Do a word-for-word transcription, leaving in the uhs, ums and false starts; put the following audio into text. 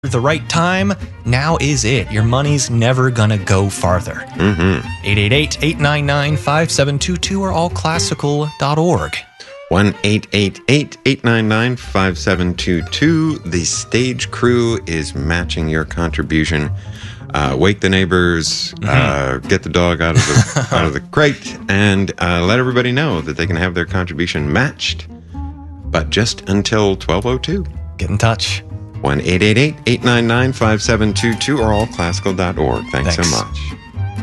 the right time, now is it. Your money's never gonna go farther. Mm-hmm. eight eight eight, eight nine nine, five seven two two or all classical dot org. one eight eight eight, eight nine nine, five seven two two. The stage crew is matching your contribution. Uh, wake the neighbors, mm-hmm. uh, get the dog out of the out of the crate, and uh, let everybody know that they can have their contribution matched, but just until twelve oh two. Get in touch. one eight eight eight, eight nine nine, five seven two two or all classical dot org. Thanks, Thanks so much.